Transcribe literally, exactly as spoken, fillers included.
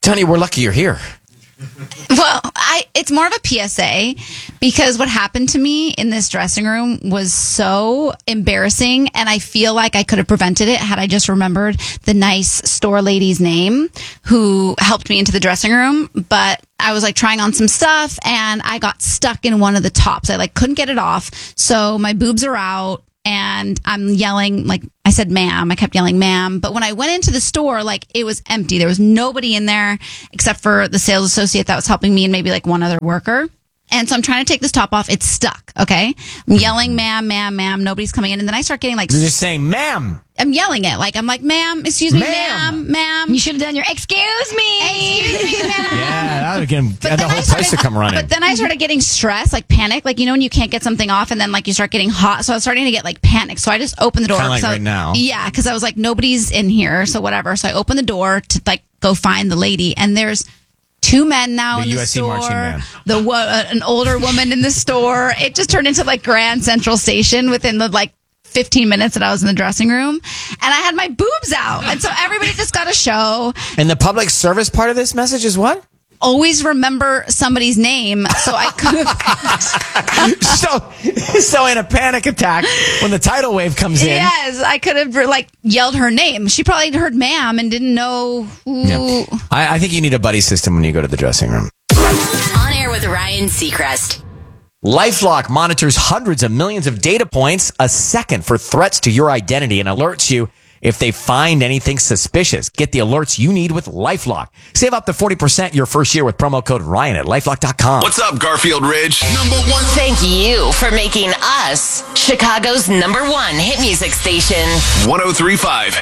Johnny, we're lucky you're here. Well, I it's more of a P S A because what happened to me in this dressing room was so embarrassing, and I feel like I could have prevented it had I just remembered the nice store lady's name who helped me into the dressing room. But I was like trying on some stuff and I got stuck in one of the tops. I like couldn't get it off. So my boobs are out and I'm yelling, like I said, ma'am. I kept yelling, ma'am. But when I went into the store, like it was empty. There was nobody in there except for the sales associate that was helping me and maybe like one other worker. And so I'm trying to take this top off. It's stuck. Okay. I'm yelling, ma'am, ma'am, ma'am. Nobody's coming in. And then I start getting like, You're just saying, ma'am. I'm yelling it. Like, I'm like, ma'am, excuse me, Ma'am. ma'am, ma'am. You should have done your excuse me. Excuse me, ma'am. Yeah, that would get him, But the then whole I place started- to come running. But then I started getting stressed, like panic, like, you know, when you can't get something off and then like you start getting hot. So I was starting to get like panic. So I just opened the door. Kinda like 'cause I- right now. Yeah. Cause I was like, nobody's in here. So whatever. So I opened the door to like go find the lady, and there's two men now The in the U S C store. marching man. The wo- uh, an older woman in the store. It just turned into like Grand Central Station within the like fifteen minutes that I was in the dressing room, and I had my boobs out, and so everybody just got a show. And the public service part of this message is what? Always remember somebody's name, so I could. so, so in a panic attack, when the tidal wave comes in. Yes, I could have like yelled her name. She probably heard "ma'am" and didn't know who. Yeah. I, I think you need a buddy system when you go to the dressing room. On air with Ryan Seacrest. LifeLock monitors hundreds of millions of data points a second for threats to your identity and alerts you if they find anything suspicious. Get the alerts you need with LifeLock. Save up to forty percent your first year with promo code Ryan at lifelock dot com. What's up, Garfield Ridge? Number one. Thank you for making us Chicago's number one hit music station. one oh three point five